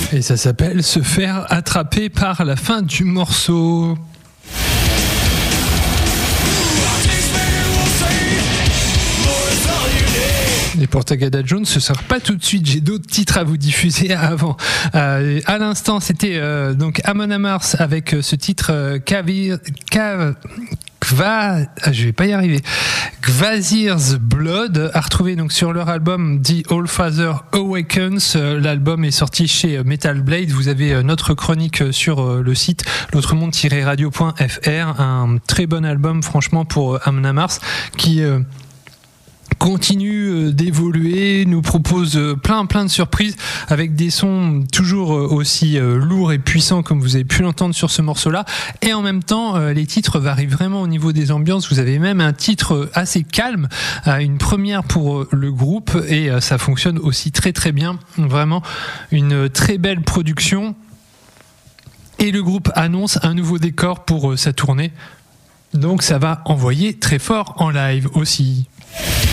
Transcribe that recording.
Et ça s'appelle Se faire attraper par la fin du morceau. Et pour Tagada Jones, ce sera pas tout de suite. J'ai d'autres titres à vous diffuser avant. À l'instant, c'était donc Amon Amarth avec ce titre je vais pas y arriver. Kvasir's Blood, à retrouver donc sur leur album The Allfather Awakens. L'album est sorti chez Metal Blade. Vous avez notre chronique sur le site l'autre-monde-radio.fr. Un très bon album, franchement, pour Amon Amarth, qui continue d'évoluer, nous propose plein de surprises avec des sons toujours aussi lourds et puissants comme vous avez pu l'entendre sur ce morceau-là, et en même temps les titres varient vraiment au niveau des ambiances. Vous avez même un titre assez calme, une première pour le groupe, et ça fonctionne aussi très bien, vraiment une très belle production, et le groupe annonce un nouveau décor pour sa tournée, donc ça va envoyer très fort en live aussi.